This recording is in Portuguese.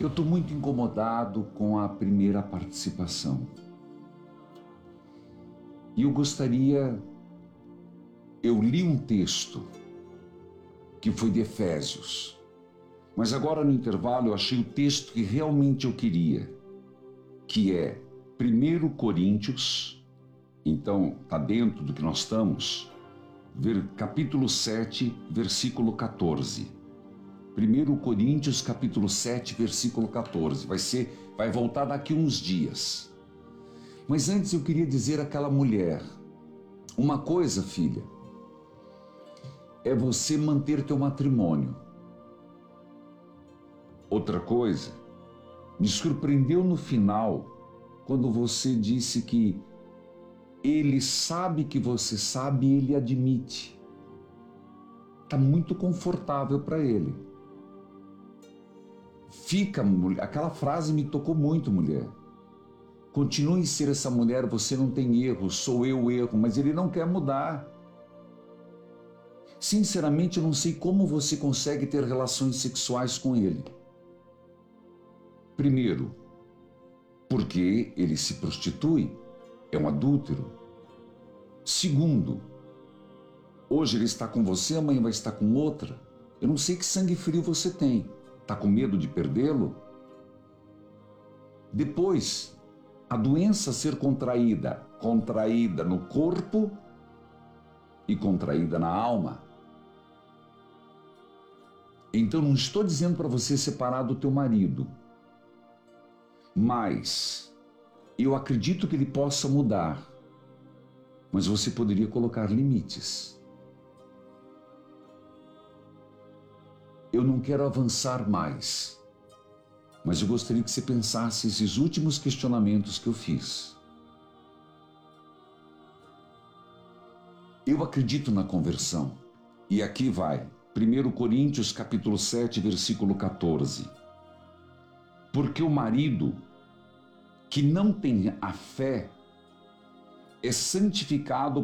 Eu estou muito incomodado com a primeira participação. E eu li um texto que foi de Efésios, mas agora no intervalo eu achei o texto que realmente eu queria, que é 1 Coríntios, então está dentro do que nós estamos, capítulo 7, versículo 14. 1 Coríntios, capítulo 7, versículo 14. Vai voltar daqui uns dias. Mas antes eu queria dizer àquela mulher, uma coisa, filha, é você manter teu matrimônio. Outra coisa, me surpreendeu no final, quando você disse que ele sabe que você sabe e ele admite. Está muito confortável para ele. Aquela frase me tocou muito, mulher. Continue a ser essa mulher, você não tem erro, sou eu o erro, mas ele não quer mudar. Sinceramente, eu não sei como você consegue ter relações sexuais com ele. Primeiro, porque ele se prostitui, é um adúltero. Segundo, hoje ele está com você, amanhã vai estar com outra. Eu não sei que sangue frio você tem. Está com medo de perdê-lo? Depois, a doença ser contraída no corpo e contraída na alma. Então não estou dizendo para você separar do teu marido, mas eu acredito que ele possa mudar, mas você poderia colocar limites. Eu não quero avançar mais, mas eu gostaria que você pensasse esses últimos questionamentos que eu fiz. Eu acredito na conversão. E aqui vai, 1 Coríntios capítulo 7, versículo 14. Porque o marido que não tem a fé é santificado